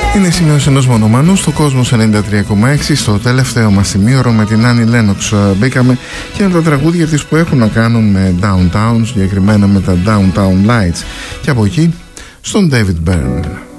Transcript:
Είναι η σημείωση ενός μονομανού στο Κόσμος 93,6. Στο τελευταίο μας σημείωρο με την Άννη Λένοξ μπήκαμε και με τα τραγούδια της που έχουν να κάνουν με Downtown, συγκεκριμένα με τα Downtown Lights, και από εκεί στον David Byrne.